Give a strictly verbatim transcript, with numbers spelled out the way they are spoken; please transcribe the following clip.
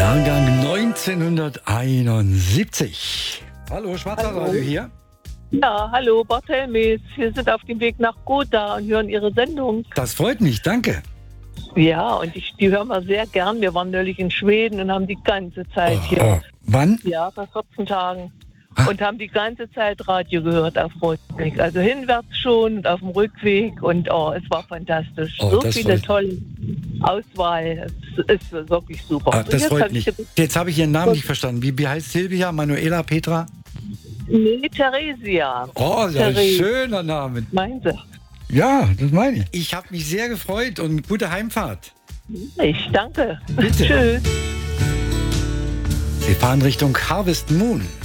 Jahrgang neunzehnhunderteinundsiebzig. Hallo, Schwarzer Hallo. Radio hier. Ja, hallo, Barthelmis. Wir sind auf dem Weg nach Gotha und hören Ihre Sendung. Das freut mich, danke. Ja, und ich, die hören wir sehr gern. Wir waren neulich in Schweden und haben die ganze Zeit Oh, hier, oh. Wann? ja, vor vierzehn Tagen, Ah. und haben die ganze Zeit Radio gehört auf dem Rückweg. Also hinwärts schon und auf dem Rückweg, und oh, es war fantastisch. Oh, so das viele freut- tolle Auswahl. Es ist wirklich super. Ah, Und das jetzt freut hab ich mich. ge- Jetzt habe ich Ihren Namen nicht verstanden. Wie, wie heißt Silvia, Manuela, Petra? Nee, Theresia. Oh, das ist ein Therese. schöner Name. Meinen Sie? Ja, das meine ich. Ich habe mich sehr gefreut und gute Heimfahrt. Ich danke. Bitte. Tschüss. Wir fahren Richtung Harvest Moon.